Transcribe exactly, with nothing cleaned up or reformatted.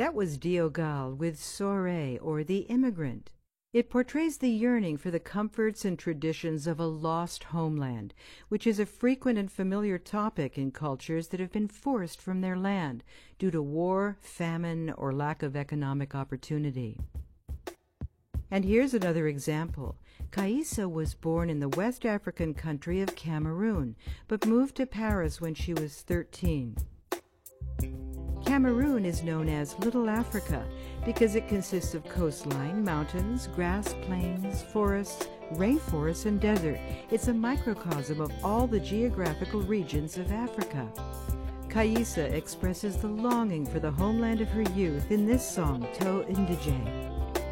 That was Diogal with Soirée, or The Immigrant. It portrays the yearning for the comforts and traditions of a lost homeland, which is a frequent and familiar topic in cultures that have been forced from their land due to war, famine, or lack of economic opportunity. And here's another example. Kaissa was born in the West African country of Cameroon, but moved to Paris when she was thirteen. Cameroon is known as Little Africa because it consists of coastline, mountains, grass plains, forests, rainforests, and desert. It's a microcosm of all the geographical regions of Africa. Kaissa expresses the longing for the homeland of her youth in this song, To Indije.